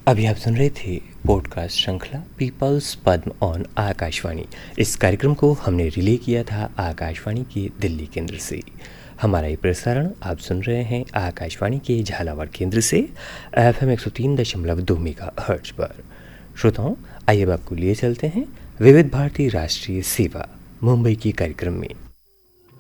अभी आप सुन रहे थे पॉडकास्ट श्रृंखला पीपल्स पद्म ऑन आकाशवाणी। इस कार्यक्रम को हमने रिले किया था आकाशवाणी के दिल्ली केंद्र से। हमारा ये प्रसारण आप सुन रहे हैं आकाशवाणी के झालावाड़ केंद्र से FM 103.2 मेगाहर्ट्ज पर। श्रोताओं, आइए अब आपको लिए चलते हैं विविध भारती राष्ट्रीय सेवा मुंबई के कार्यक्रम में।